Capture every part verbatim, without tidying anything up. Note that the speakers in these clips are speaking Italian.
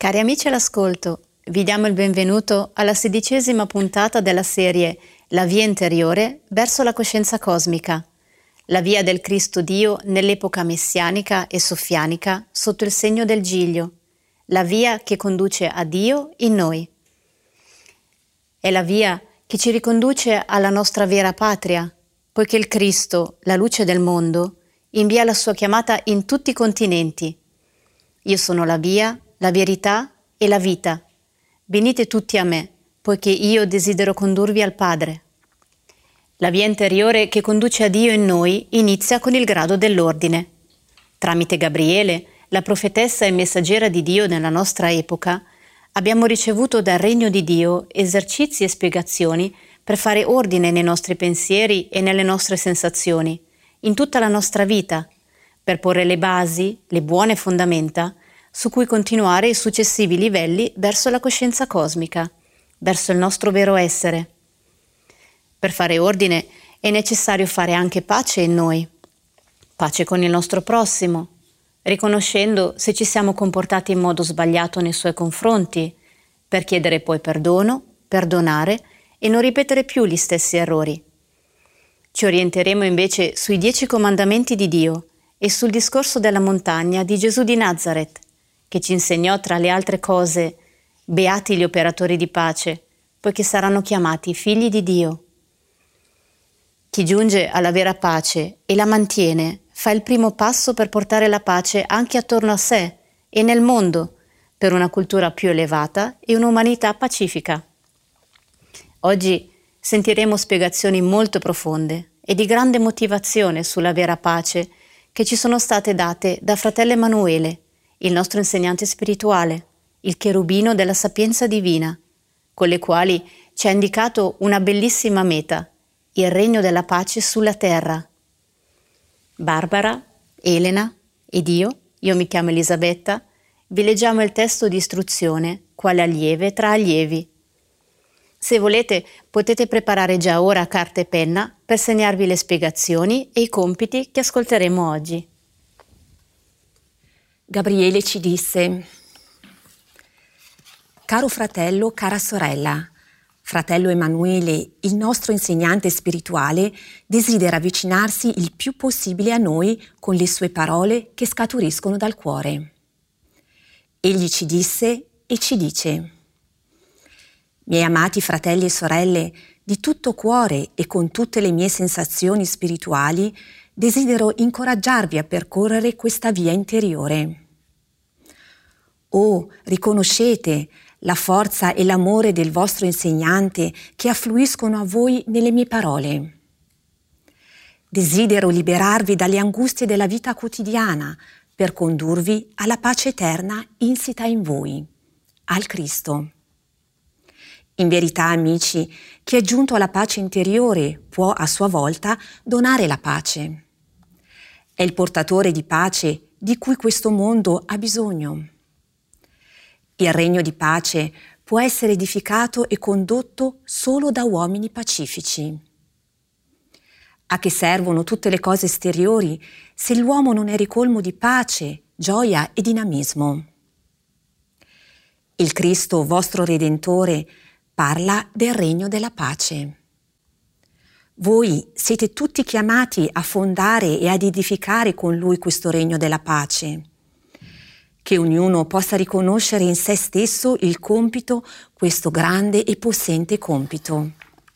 Cari amici all'ascolto, vi diamo il benvenuto alla sedicesima puntata della serie La via interiore verso la coscienza cosmica, la via del Cristo Dio nell'epoca messianica e soffianica sotto il segno del Giglio, la via che conduce a Dio in noi. È la via che ci riconduce alla nostra vera patria, poiché il Cristo, la luce del mondo, invia la sua chiamata in tutti i continenti. Io sono la via, la verità e la vita. Venite tutti a me, poiché io desidero condurvi al Padre. La via interiore che conduce a Dio in noi inizia con il grado dell'ordine. Tramite Gabriele, la profetessa e messaggera di Dio nella nostra epoca, abbiamo ricevuto dal Regno di Dio esercizi e spiegazioni per fare ordine nei nostri pensieri e nelle nostre sensazioni, in tutta la nostra vita, per porre le basi, le buone fondamenta, su cui continuare i successivi livelli verso la coscienza cosmica, verso il nostro vero essere. Per fare ordine è necessario fare anche pace in noi, pace con il nostro prossimo, riconoscendo se ci siamo comportati in modo sbagliato nei suoi confronti, per chiedere poi perdono, perdonare e non ripetere più gli stessi errori. Ci orienteremo invece sui dieci comandamenti di Dio e sul discorso della montagna di Gesù di Nazaret, che ci insegnò tra le altre cose: beati gli operatori di pace, poiché saranno chiamati figli di Dio. Chi giunge alla vera pace e la mantiene fa il primo passo per portare la pace anche attorno a sé e nel mondo, per una cultura più elevata e un'umanità pacifica. Oggi sentiremo spiegazioni molto profonde e di grande motivazione sulla vera pace che ci sono state date da fratello Emanuele, il nostro insegnante spirituale, il cherubino della sapienza divina, con le quali ci ha indicato una bellissima meta, il regno della pace sulla terra. Barbara, Elena ed io, io mi chiamo Elisabetta, vi leggiamo il testo di istruzione, quale allieve tra allievi. Se volete, potete preparare già ora carta e penna per segnarvi le spiegazioni e i compiti che ascolteremo oggi. Gabriele ci disse: caro fratello, cara sorella, fratello Emanuele, il nostro insegnante spirituale, desidera avvicinarsi il più possibile a noi con le sue parole che scaturiscono dal cuore. Egli ci disse e ci dice: miei amati fratelli e sorelle, di tutto cuore e con tutte le mie sensazioni spirituali, desidero incoraggiarvi a percorrere questa via interiore. Oh, riconoscete la forza e l'amore del vostro insegnante che affluiscono a voi nelle mie parole. Desidero liberarvi dalle angustie della vita quotidiana per condurvi alla pace eterna insita in voi, al Cristo. In verità, amici, chi è giunto alla pace interiore può a sua volta donare la pace. È il portatore di pace di cui questo mondo ha bisogno. Il regno di pace può essere edificato e condotto solo da uomini pacifici. A che servono tutte le cose esteriori se l'uomo non è ricolmo di pace, gioia e dinamismo? Il Cristo, vostro Redentore, parla del regno della pace. Voi siete tutti chiamati a fondare e ad edificare con Lui questo regno della pace. Che ognuno possa riconoscere in se stesso il compito, questo grande e possente compito.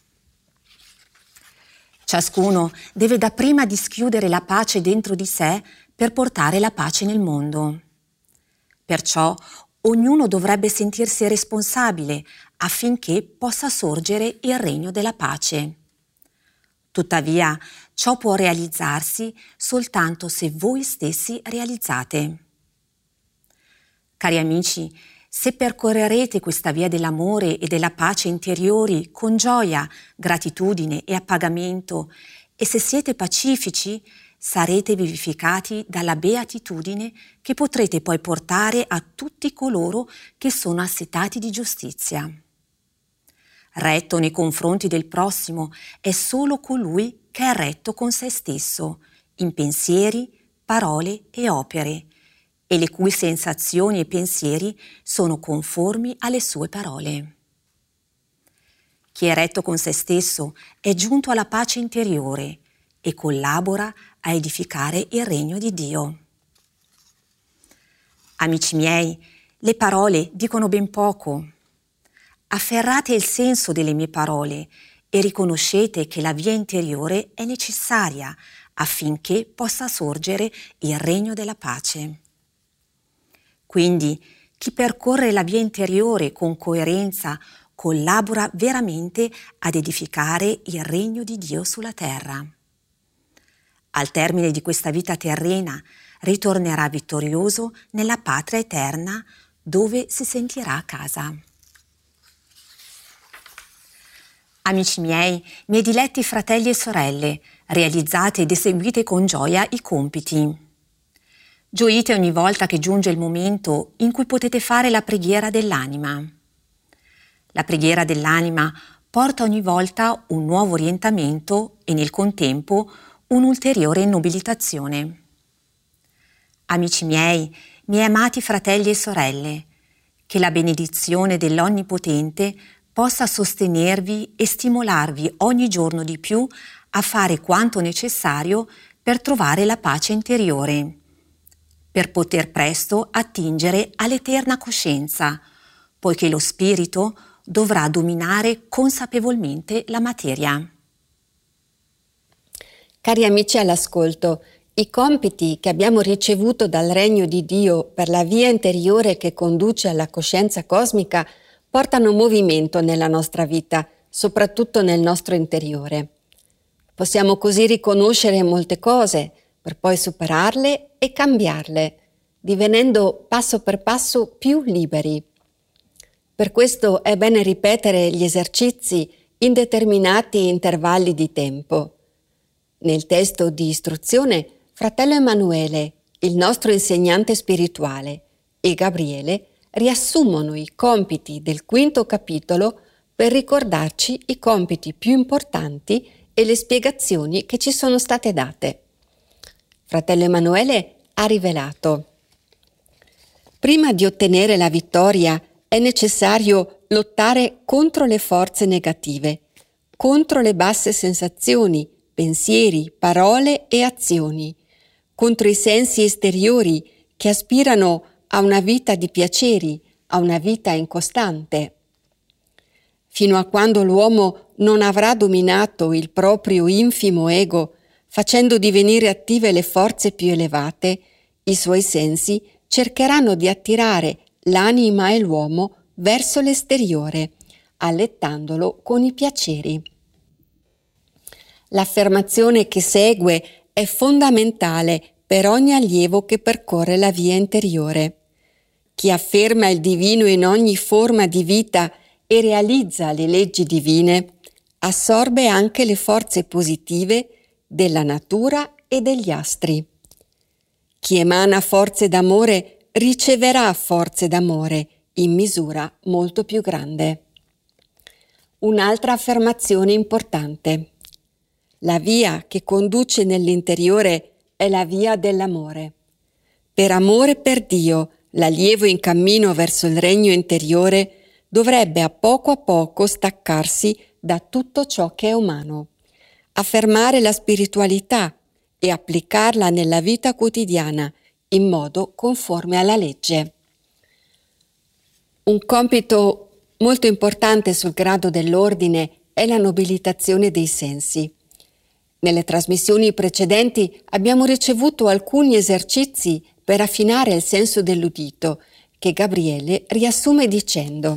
Ciascuno deve dapprima dischiudere la pace dentro di sé per portare la pace nel mondo. Perciò ognuno dovrebbe sentirsi responsabile affinché possa sorgere il regno della pace. Tuttavia, ciò può realizzarsi soltanto se voi stessi realizzate. Cari amici, se percorrerete questa via dell'amore e della pace interiori con gioia, gratitudine e appagamento, e se siete pacifici, sarete vivificati dalla beatitudine che potrete poi portare a tutti coloro che sono assetati di giustizia. Retto nei confronti del prossimo è solo colui che è retto con se stesso, in pensieri, parole e opere, e le cui sensazioni e pensieri sono conformi alle sue parole. Chi è retto con se stesso è giunto alla pace interiore e collabora a edificare il regno di Dio. Amici miei, le parole dicono ben poco. Afferrate il senso delle mie parole e riconoscete che la via interiore è necessaria affinché possa sorgere il regno della pace. Quindi, chi percorre la via interiore con coerenza collabora veramente ad edificare il regno di Dio sulla terra. Al termine di questa vita terrena ritornerà vittorioso nella patria eterna dove si sentirà a casa. Amici miei, miei diletti fratelli e sorelle, realizzate ed eseguite con gioia i compiti. Gioite ogni volta che giunge il momento in cui potete fare la preghiera dell'anima. La preghiera dell'anima porta ogni volta un nuovo orientamento e nel contempo un'ulteriore nobilitazione. Amici miei, miei amati fratelli e sorelle, che la benedizione dell'Onnipotente possa sostenervi e stimolarvi ogni giorno di più a fare quanto necessario per trovare la pace interiore, per poter presto attingere all'eterna coscienza, poiché lo spirito dovrà dominare consapevolmente la materia. Cari amici all'ascolto, i compiti che abbiamo ricevuto dal Regno di Dio per la via interiore che conduce alla coscienza cosmica portano movimento nella nostra vita, soprattutto nel nostro interiore. Possiamo così riconoscere molte cose per poi superarle e cambiarle, divenendo passo per passo più liberi. Per questo è bene ripetere gli esercizi in determinati intervalli di tempo. Nel testo di istruzione, fratello Emanuele, il nostro insegnante spirituale, e Gabriele riassumono i compiti del quinto capitolo per ricordarci i compiti più importanti e le spiegazioni che ci sono state date. Fratello Emanuele ha rivelato: prima di ottenere la vittoria è necessario lottare contro le forze negative, contro le basse sensazioni, pensieri, parole e azioni, contro i sensi esteriori che aspirano a una vita di piaceri, a una vita incostante. Fino a quando l'uomo non avrà dominato il proprio infimo ego, facendo divenire attive le forze più elevate, i suoi sensi cercheranno di attirare l'anima e l'uomo verso l'esteriore, allettandolo con i piaceri. L'affermazione che segue è fondamentale per ogni allievo che percorre la via interiore. Chi afferma il divino in ogni forma di vita e realizza le leggi divine, assorbe anche le forze positive della natura e degli astri. Chi emana forze d'amore riceverà forze d'amore in misura molto più grande. Un'altra affermazione importante. La via che conduce nell'interiore è la via dell'amore. Per amore per Dio, l'allievo in cammino verso il regno interiore dovrebbe a poco a poco staccarsi da tutto ciò che è umano, affermare la spiritualità e applicarla nella vita quotidiana in modo conforme alla legge. Un compito molto importante sul grado dell'ordine è la nobilitazione dei sensi. Nelle trasmissioni precedenti abbiamo ricevuto alcuni esercizi per affinare il senso dell'udito, che Gabriele riassume dicendo: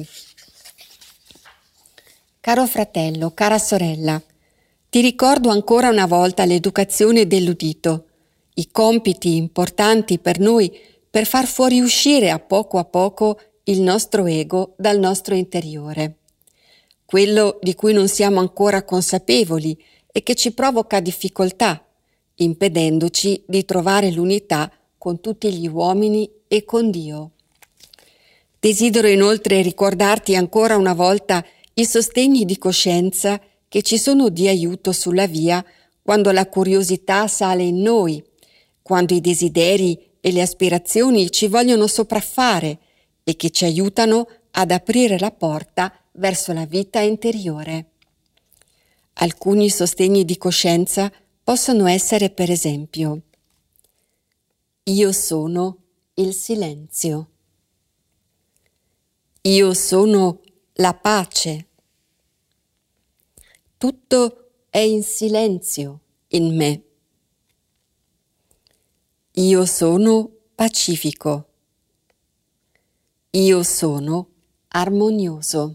Caro fratello, cara sorella, ti ricordo ancora una volta l'educazione dell'udito, i compiti importanti per noi per far fuoriuscire a poco a poco il nostro ego dal nostro interiore, quello di cui non siamo ancora consapevoli e che ci provoca difficoltà, impedendoci di trovare l'unità con tutti gli uomini e con Dio. Desidero inoltre ricordarti ancora una volta i sostegni di coscienza che ci sono di aiuto sulla via quando la curiosità sale in noi, quando i desideri e le aspirazioni ci vogliono sopraffare e che ci aiutano ad aprire la porta verso la vita interiore. Alcuni sostegni di coscienza possono essere, per esempio: io sono il silenzio. Io sono la pace. Tutto è in silenzio in me. Io sono pacifico. Io sono armonioso.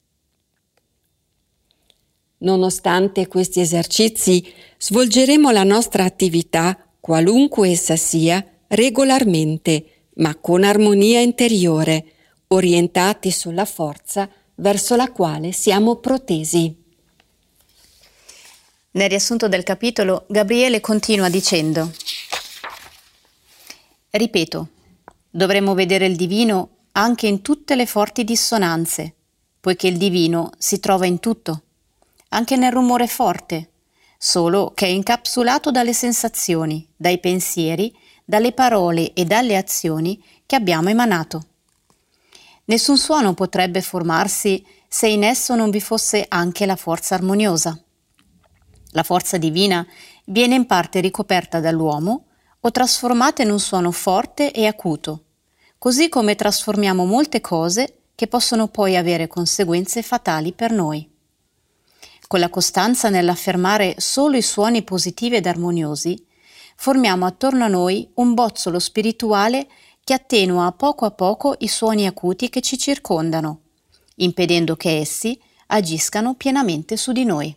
Nonostante questi esercizi, svolgeremo la nostra attività, qualunque essa sia, regolarmente, ma con armonia interiore, orientati sulla forza verso la quale siamo protesi. Nel riassunto del capitolo, Gabriele continua dicendo: ripeto, dovremmo vedere il divino anche in tutte le forti dissonanze, poiché il divino si trova in tutto, anche nel rumore forte, solo che è incapsulato dalle sensazioni, dai pensieri, dalle parole e dalle azioni che abbiamo emanato. Nessun suono potrebbe formarsi se in esso non vi fosse anche la forza armoniosa. La forza divina viene in parte ricoperta dall'uomo o trasformata in un suono forte e acuto, così come trasformiamo molte cose che possono poi avere conseguenze fatali per noi. Con la costanza nell'affermare solo i suoni positivi ed armoniosi, formiamo attorno a noi un bozzolo spirituale che attenua a poco a poco i suoni acuti che ci circondano, impedendo che essi agiscano pienamente su di noi.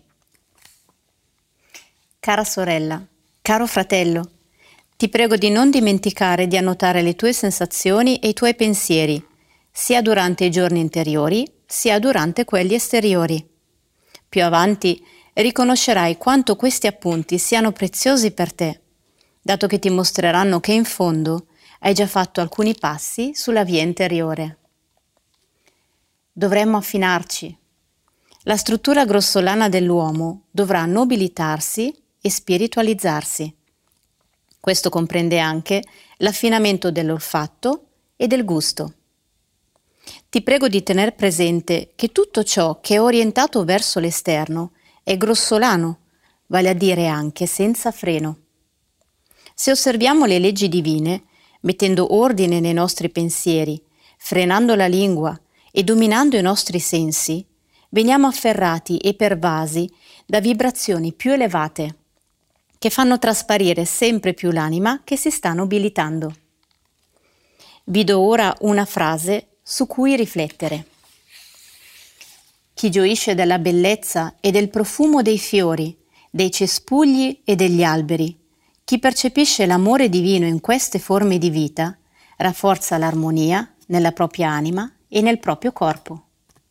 Cara sorella, caro fratello, ti prego di non dimenticare di annotare le tue sensazioni e i tuoi pensieri, sia durante i giorni interiori, sia durante quelli esteriori. Più avanti riconoscerai quanto questi appunti siano preziosi per te, dato che ti mostreranno che in fondo hai già fatto alcuni passi sulla via interiore. Dovremmo affinarci. La struttura grossolana dell'uomo dovrà nobilitarsi e spiritualizzarsi. Questo comprende anche l'affinamento dell'olfatto e del gusto. Ti prego di tener presente che tutto ciò che è orientato verso l'esterno è grossolano, vale a dire anche senza freno. Se osserviamo le leggi divine, mettendo ordine nei nostri pensieri, frenando la lingua e dominando i nostri sensi, veniamo afferrati e pervasi da vibrazioni più elevate, che fanno trasparire sempre più l'anima che si sta nobilitando. Vi do ora una frase su cui riflettere. Chi gioisce della bellezza e del profumo dei fiori, dei cespugli e degli alberi, chi percepisce l'amore divino in queste forme di vita, rafforza l'armonia nella propria anima e nel proprio corpo.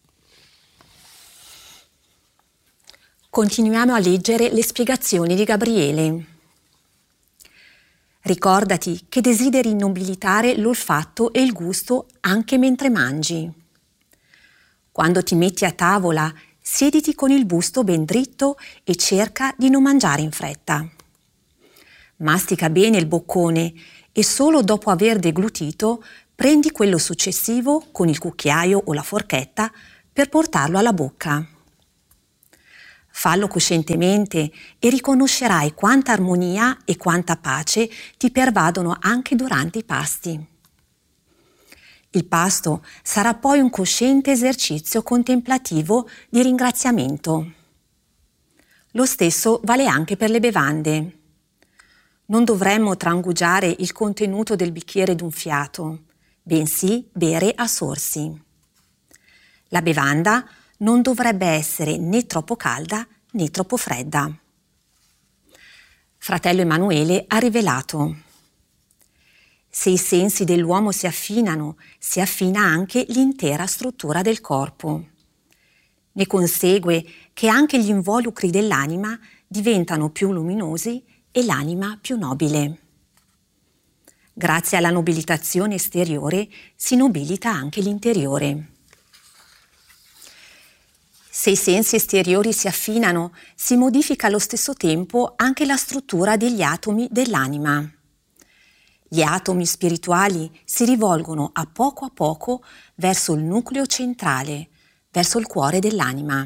Continuiamo a leggere le spiegazioni di Gabriele. Ricordati che desideri nobilitare l'olfatto e il gusto anche mentre mangi. Quando ti metti a tavola, siediti con il busto ben dritto e cerca di non mangiare in fretta. Mastica bene il boccone e solo dopo aver deglutito prendi quello successivo con il cucchiaio o la forchetta per portarlo alla bocca. Fallo coscientemente e riconoscerai quanta armonia e quanta pace ti pervadono anche durante i pasti. Il pasto sarà poi un cosciente esercizio contemplativo di ringraziamento. Lo stesso vale anche per le bevande. Non dovremmo trangugiare il contenuto del bicchiere d'un fiato, bensì bere a sorsi. La bevanda non dovrebbe essere né troppo calda né troppo fredda. Fratello Emanuele ha rivelato: se i sensi dell'uomo si affinano, si affina anche l'intera struttura del corpo. Ne consegue che anche gli involucri dell'anima diventano più luminosi e l'anima più nobile. Grazie alla nobilitazione esteriore si nobilita anche l'interiore. Se i sensi esteriori si affinano, si modifica allo stesso tempo anche la struttura degli atomi dell'anima. Gli atomi spirituali si rivolgono a poco a poco verso il nucleo centrale, verso il cuore dell'anima.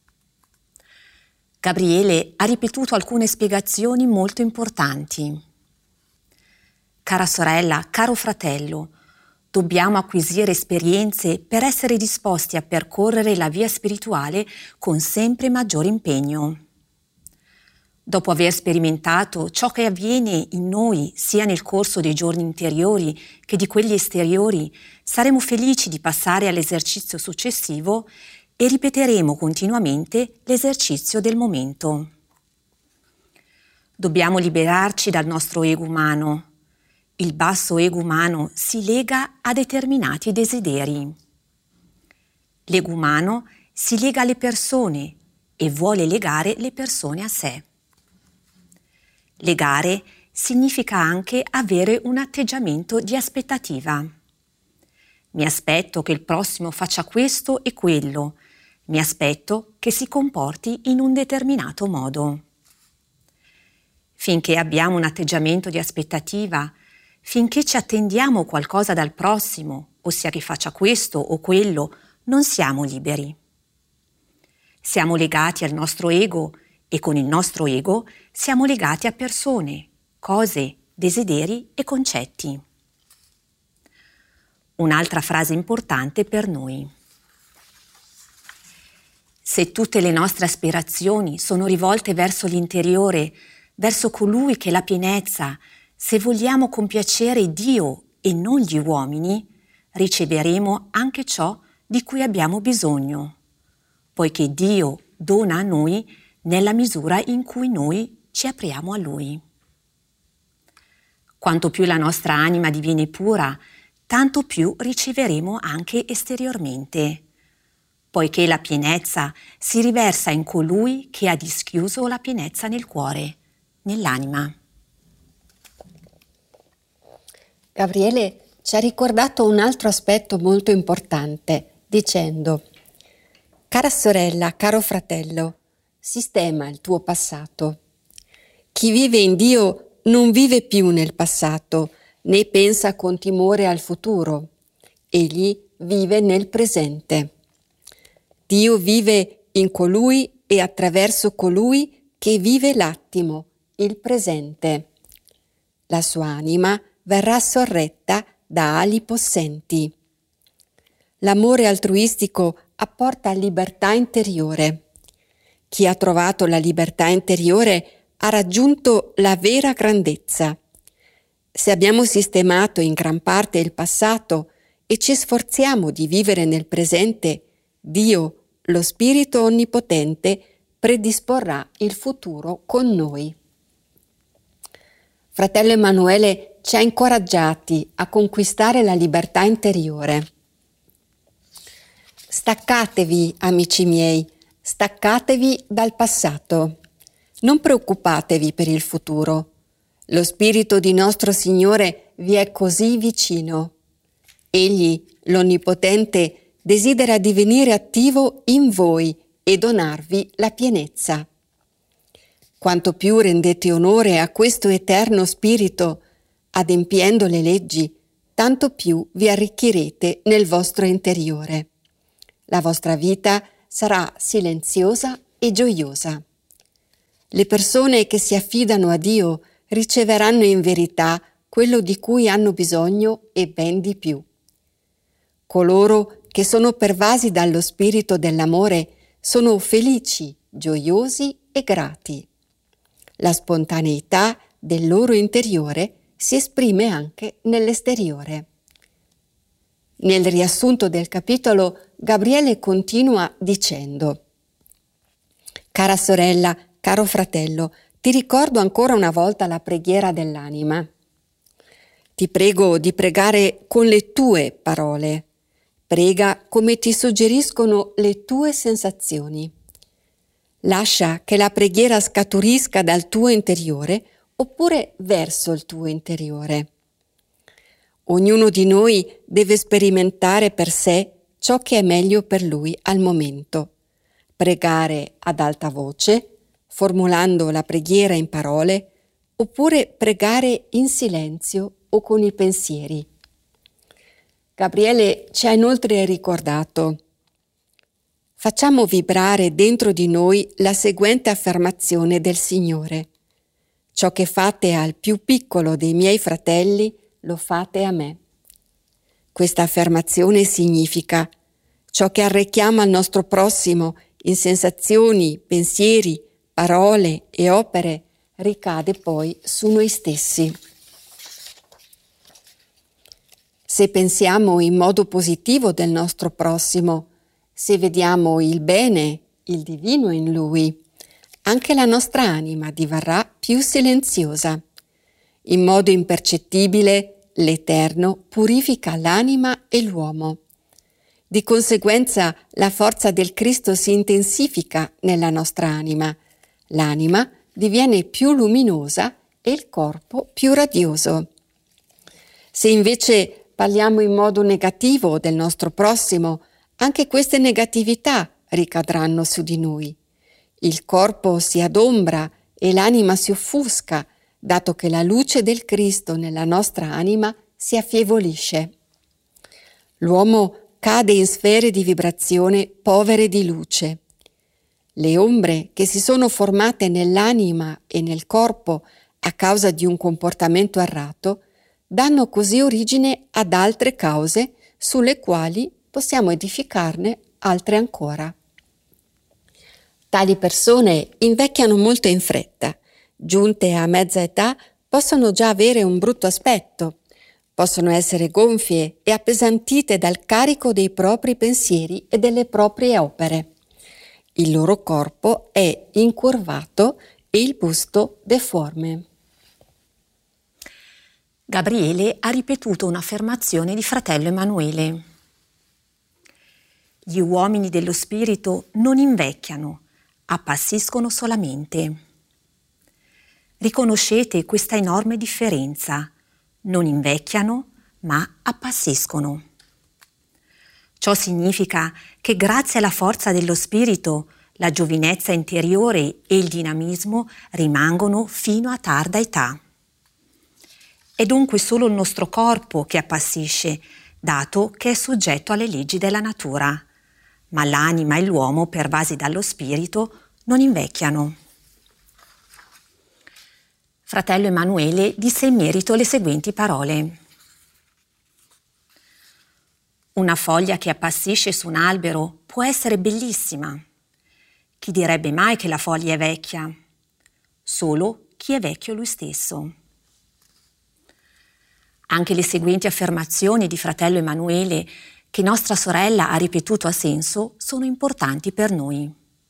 Gabriele ha ripetuto alcune spiegazioni molto importanti. Cara sorella, caro fratello, dobbiamo acquisire esperienze per essere disposti a percorrere la via spirituale con sempre maggiore impegno. Dopo aver sperimentato ciò che avviene in noi sia nel corso dei giorni interiori che di quelli esteriori, saremo felici di passare all'esercizio successivo e ripeteremo continuamente l'esercizio del momento. Dobbiamo liberarci dal nostro ego umano. Il basso ego umano si lega a determinati desideri. L'ego umano si lega alle persone e vuole legare le persone a sé. Legare significa anche avere un atteggiamento di aspettativa. Mi aspetto che il prossimo faccia questo e quello. Mi aspetto che si comporti in un determinato modo. Finché abbiamo un atteggiamento di aspettativa, finché ci attendiamo qualcosa dal prossimo, ossia che faccia questo o quello, non siamo liberi. Siamo legati al nostro ego e con il nostro ego siamo legati a persone, cose, desideri e concetti. Un'altra frase importante per noi. Se tutte le nostre aspirazioni sono rivolte verso l'interiore, verso colui che è la pienezza, se vogliamo compiacere Dio e non gli uomini, riceveremo anche ciò di cui abbiamo bisogno, poiché Dio dona a noi nella misura in cui noi ci apriamo a Lui. Quanto più la nostra anima diviene pura, tanto più riceveremo anche esteriormente, poiché la pienezza si riversa in colui che ha dischiuso la pienezza nel cuore, nell'anima. Gabriele ci ha ricordato un altro aspetto molto importante, dicendo: cara sorella, caro fratello, sistema il tuo passato. Chi vive in Dio non vive più nel passato, né pensa con timore al futuro. Egli vive nel presente. Dio vive in colui e attraverso colui che vive l'attimo, il presente. La sua anima verrà sorretta da ali possenti. L'amore altruistico apporta libertà interiore. Chi ha trovato la libertà interiore ha raggiunto la vera grandezza. Se abbiamo sistemato in gran parte il passato e ci sforziamo di vivere nel presente, Dio, lo Spirito Onnipotente, predisporrà il futuro con noi. Fratello Emanuele ci ha incoraggiati a conquistare la libertà interiore. Staccatevi, amici miei, staccatevi dal passato. Non preoccupatevi per il futuro. Lo Spirito di nostro Signore vi è così vicino. Egli, l'Onnipotente, desidera divenire attivo in voi e donarvi la pienezza. Quanto più rendete onore a questo eterno Spirito, adempiendo le leggi, tanto più vi arricchirete nel vostro interiore. La vostra vita sarà silenziosa e gioiosa. Le persone che si affidano a Dio riceveranno in verità quello di cui hanno bisogno e ben di più. Coloro che sono pervasi dallo spirito dell'amore sono felici, gioiosi e grati. La spontaneità del loro interiore si esprime anche nell'esteriore. Nel riassunto del capitolo, Gabriele continua dicendo: cara sorella, caro fratello, ti ricordo ancora una volta la preghiera dell'anima. Ti prego di pregare con le tue parole. Prega come ti suggeriscono le tue sensazioni. Lascia che la preghiera scaturisca dal tuo interiore oppure verso il tuo interiore. Ognuno di noi deve sperimentare per sé ciò che è meglio per lui al momento. Pregare ad alta voce, formulando la preghiera in parole, oppure pregare in silenzio o con i pensieri. Gabriele ci ha inoltre ricordato: facciamo vibrare dentro di noi la seguente affermazione del Signore: ciò che fate al più piccolo dei miei fratelli, lo fate a me. Questa affermazione significa: ciò che arrechiamo al nostro prossimo in sensazioni, pensieri, parole e opere ricade poi su noi stessi. Se pensiamo in modo positivo del nostro prossimo, se vediamo il bene, il divino in lui, anche la nostra anima diverrà più silenziosa. In modo impercettibile, l'Eterno purifica l'anima e l'uomo. Di conseguenza, la forza del Cristo si intensifica nella nostra anima. L'anima diviene più luminosa e il corpo più radioso. Se invece parliamo in modo negativo del nostro prossimo, anche queste negatività ricadranno su di noi. Il corpo si adombra e l'anima si offusca, dato che la luce del Cristo nella nostra anima si affievolisce. L'uomo cade in sfere di vibrazione povere di luce. Le ombre che si sono formate nell'anima e nel corpo a causa di un comportamento errato danno così origine ad altre cause sulle quali possiamo edificarne altre ancora. Tali persone invecchiano molto in fretta, giunte a mezza età possono già avere un brutto aspetto, possono essere gonfie e appesantite dal carico dei propri pensieri e delle proprie opere. Il loro corpo è incurvato e il busto deforme. Gabriele ha ripetuto un'affermazione di fratello Emanuele. Gli uomini dello spirito non invecchiano, appassiscono solamente. Riconoscete questa enorme differenza. Non invecchiano, ma appassiscono. Ciò significa che grazie alla forza dello spirito, la giovinezza interiore e il dinamismo rimangono fino a tarda età. È dunque solo il nostro corpo che appassisce, dato che è soggetto alle leggi della natura, ma l'anima e l'uomo, pervasi dallo spirito, non invecchiano. Fratello Emanuele disse in merito le seguenti parole. Una foglia che appassisce su un albero può essere bellissima. Chi direbbe mai che la foglia è vecchia? Solo chi è vecchio lui stesso. Anche le seguenti affermazioni di fratello Emanuele, che nostra sorella ha ripetuto a senso, sono importanti per noi.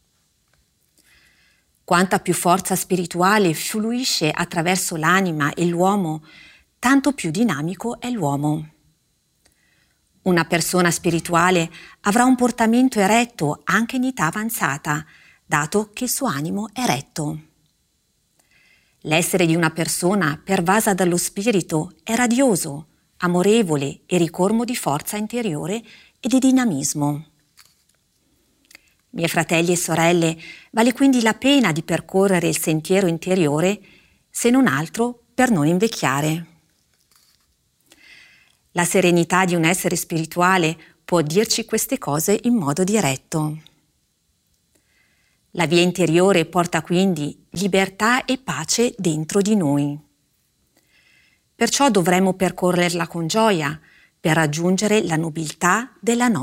Quanta più forza spirituale fluisce attraverso l'anima e l'uomo, tanto più dinamico è l'uomo. Una persona spirituale avrà un portamento eretto anche in età avanzata, dato che il suo animo è retto. L'essere di una persona pervasa dallo spirito è radioso, amorevole e ricolmo di forza interiore e di dinamismo. Miei fratelli e sorelle, vale quindi la pena di percorrere il sentiero interiore, se non altro per non invecchiare. La serenità di un essere spirituale può dirci queste cose in modo diretto. La via interiore porta quindi libertà e pace dentro di noi. Perciò dovremmo percorrerla con gioia per raggiungere la nobiltà della nostra